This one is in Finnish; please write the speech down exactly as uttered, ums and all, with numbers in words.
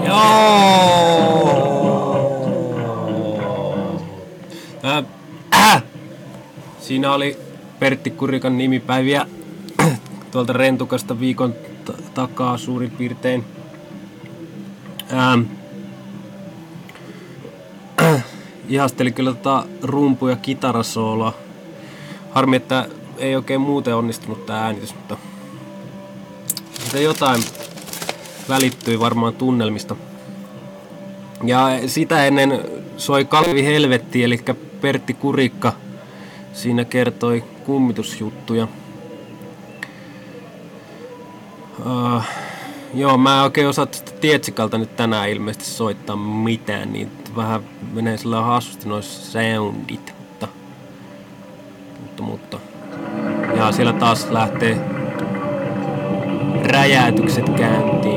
Joo. Äh, äh. Siinä oli Pertti Kurikan nimipäiviä tuolta Rentukasta viikon t- takaa suurin piirtein. Ähm. Ihasteli kyllä tota rumpu- ja kitarasooloa. Harmi, että ei oikein muuten onnistunut tää äänitys, mutta siitä jotain välittyi varmaan tunnelmista. Ja sitä ennen soi Kalvi Helvetti, eli Pertti Kurikka. Siinä kertoi kummitusjuttuja. Uh, joo, mä en oikein osaa tästä Tietsikalta nyt tänään ilmeisesti soittaa mitään, niin vähän menee sillä hassusti noissa soundit, mutta, mutta, mutta. Ja siellä taas lähtee räjäytykset käyntiin.